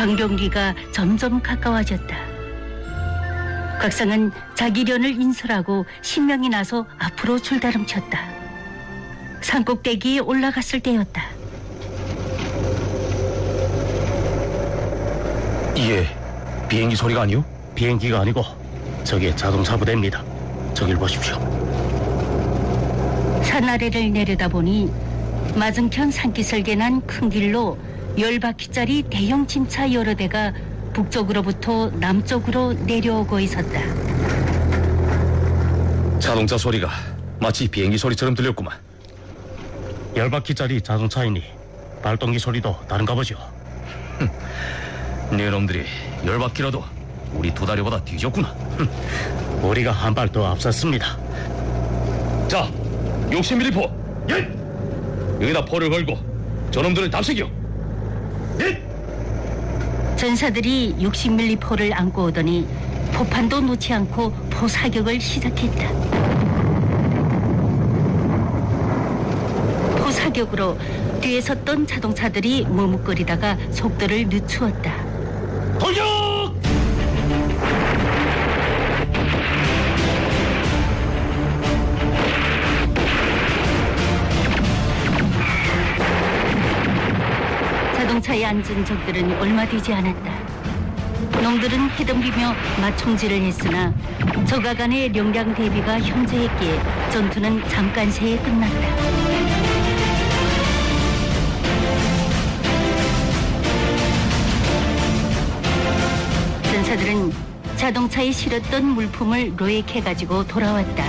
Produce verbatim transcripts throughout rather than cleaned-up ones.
광병기가 점점 가까워졌다. 곽상은 자기련을 인설하고 신명이 나서 앞으로 줄다름쳤다. 산꼭대기에 올라갔을 때였다. 이게 비행기 소리가 아니오? 비행기가 아니고 저게 자동차 부대입니다. 저길 보십시오. 산 아래를 내려다보니 맞은편 산기슭에 난 큰 길로 열 바퀴짜리 대형 침차 여러 대가 북쪽으로부터 남쪽으로 내려오고 있었다. 자동차 소리가 마치 비행기 소리처럼 들렸구만. 열 바퀴짜리 자동차이니 발동기 소리도 다른가 보죠. 네 놈들이 열 바퀴라도 우리 두 다리보다 뒤졌구나. 우리가 한 발 더 앞섰습니다. 자, 육십 밀리미터 포. 예! 여기다 포를 걸고 저놈들을 답시켜. 예! 전사들이 육십 밀리미터 포를 안고 오더니 포판도 놓지 않고 포 사격을 시작했다. 포 사격으로 뒤에 섰던 자동차들이 머뭇거리다가 속도를 늦추었다. 돌격! 자동차에 앉은 적들은 얼마 되지 않았다. 놈들은 헤덤비며 맞총질을 했으나 적과 간의 명량 대비가 현저했기에 전투는 잠깐 새에 끝났다. 전사들은 자동차에 실었던 물품을 로액해가지고 돌아왔다.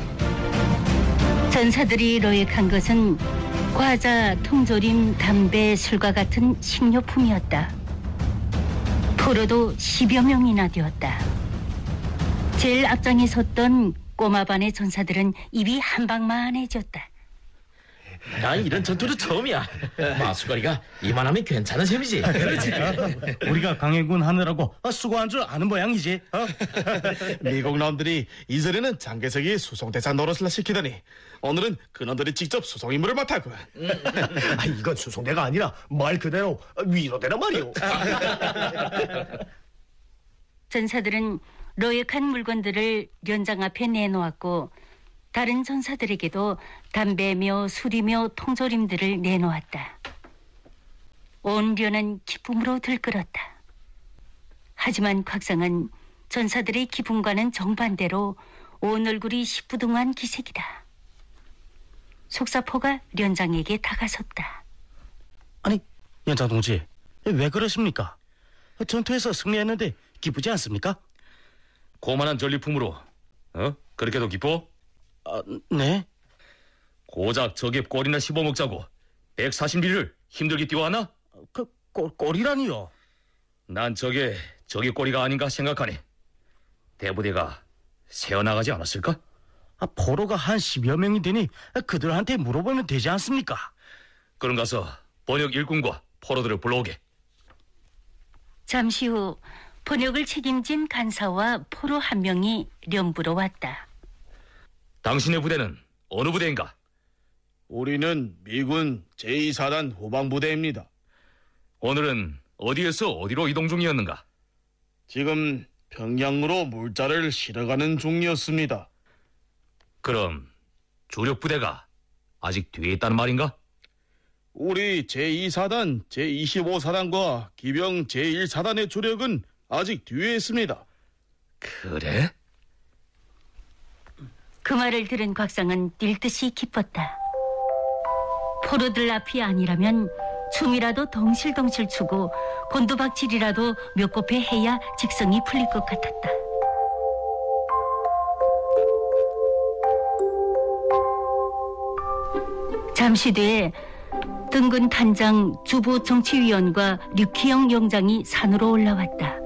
전사들이 로액한 것은 과자, 통조림, 담배, 술과 같은 식료품이었다. 포로도 십여 명이나 되었다. 제일 앞장에 섰던 꼬마반의 전사들은 입이 한방만해졌다. 난 이런 전투도 처음이야. 마수거리가 이만하면 괜찮은 셈이지. 그렇지. 우리가 강해군 하느라고 수고한 줄 아는 모양이지. 어? 미국 놈들이 이전에는 장개석이 수송대사 노릇을 시키더니 오늘은 그놈들이 직접 수송 임무를 맡았고. 아, 이건 수송대가 아니라 말 그대로 위로대란 말이오. 전사들은 로역한 물건들을 연장 앞에 내놓았고 다른 전사들에게도 담배며 술이며 통조림들을 내놓았다. 온 련은 기쁨으로 들끓었다. 하지만 곽상은 전사들의 기쁨과는 정반대로 온 얼굴이 시부둥한 기색이다. 속사포가 련장에게 다가섰다. 아니, 연장 동지, 왜 그러십니까? 전투에서 승리했는데 기쁘지 않습니까? 고만한 전리품으로 어? 그렇게도 기뻐? 아, 네? 고작 저게 꼴이나 씹어먹자고 백사십 밀리미터를 힘들게 띄워왔나? 그 꼴, 꼴이라니요? 난 저게 저게 꼴이가 아닌가 생각하네. 대부대가 새어나가지 않았을까? 아, 포로가 한 십여 명이 되니 그들한테 물어보면 되지 않습니까? 그럼 가서 번역 일꾼과 포로들을 불러오게. 잠시 후 번역을 책임진 간사와 포로 한 명이 련부로 왔다. 당신의 부대는 어느 부대인가? 우리는 미군 제이 사단 후방부대입니다. 오늘은 어디에서 어디로 이동 중이었는가? 지금 평양으로 물자를 실어가는 중이었습니다. 그럼 주력 부대가 아직 뒤에 있다는 말인가? 우리 제이 사단, 제이십오 사단과 기병 제일 사단의 주력은 아직 뒤에 있습니다. 그래? 그 말을 들은 곽상은 뛸 듯이 기뻤다. 포로들 앞이 아니라면 춤이라도 덩실덩실 추고 곤두박질이라도 몇 곡해 해야 직성이 풀릴 것 같았다. 잠시 뒤에 등군 단장 주부 정치위원과 류키영 영장이 산으로 올라왔다.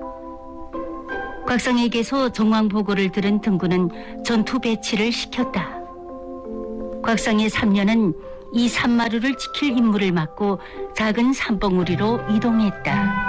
곽상에게서 정황 보고를 들은 등군은 전투 배치를 시켰다. 곽상의 삼 년은 이 산마루를 지킬 임무를 맡고 작은 산봉우리로 이동했다.